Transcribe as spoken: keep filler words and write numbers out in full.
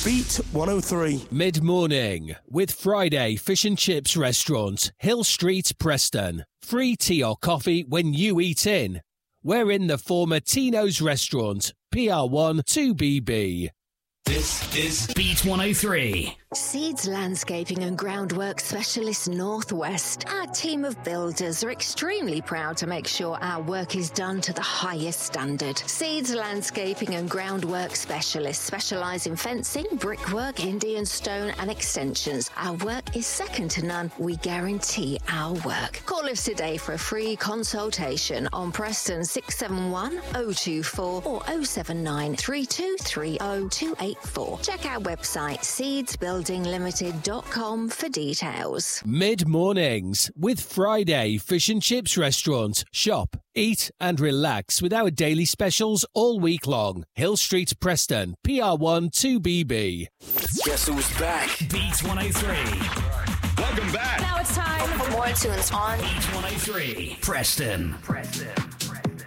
Beat one oh three. Mid-morning with Friday Fish and Chips Restaurant, Hill Street, Preston. Free tea or coffee when you eat in. We're in the former Tino's Restaurant, P R one two B B. This is Beat one oh three. Seeds Landscaping and Groundwork Specialists Northwest. Our team of builders are extremely proud to make sure our work is done to the highest standard. Seeds Landscaping and Groundwork Specialists specialise in fencing, brickwork, Indian stone and extensions. Our work is second to none. We guarantee our work. Call us today for a free consultation on Preston six seven one, oh two four or oh seven nine, three two three oh, two eight four. Check our website seeds building limited dot com for details. Mid-mornings with Friday Fish and Chips Restaurant. Shop, eat and relax with our daily specials all week long. Hill Street, Preston, P R one two B B. Guess who's back? Beat one oh three. Welcome back. Now it's time for more tunes on Beat one oh three. Preston. Preston.